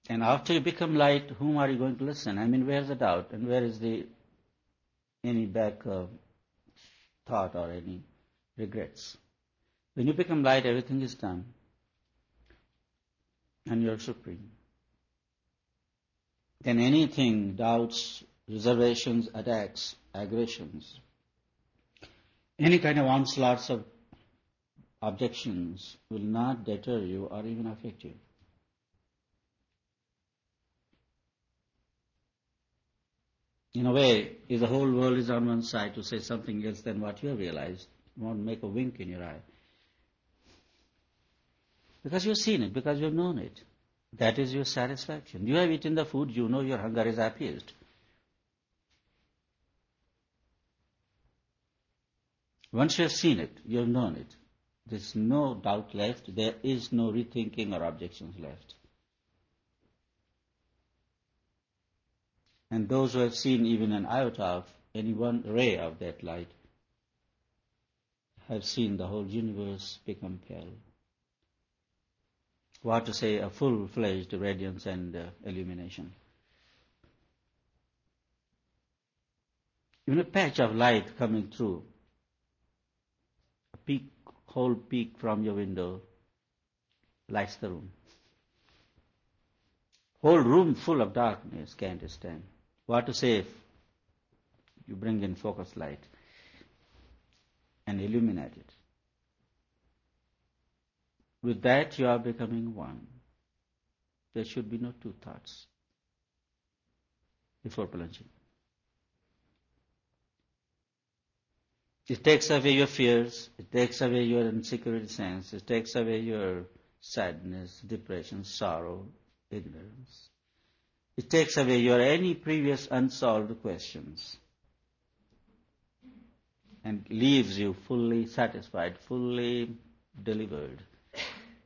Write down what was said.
And after you become light, whom are you going to listen? I mean, where's the doubt and where is any back thought or any regrets? When you become light, everything is done and you're supreme. Then anything, doubts, reservations, attacks, aggressions, any kind of onslaughts of objections will not deter you or even affect you. In a way, if the whole world is on one side to say something else than what you have realized, you won't make a wink in your eye. Because you've seen it, because you've known it. That is your satisfaction. You have eaten the food, you know your hunger is appeased. Once you have seen it, you have known it. There's no doubt left, there is no rethinking or objections left. And those who have seen even an iota of any one ray of that light have seen the whole universe become pale. What to say, a full-fledged radiance and illumination. Even a patch of light coming through, a whole peak from your window lights the room. Whole room full of darkness can't stand. What to say if you bring in focused light and illuminate it? With that you are becoming one. There should be no two thoughts before plunging. It takes away your fears, it takes away your insecurity sense, it takes away your sadness, depression, sorrow, ignorance. It takes away your any previous unsolved questions and leaves you fully satisfied, fully delivered.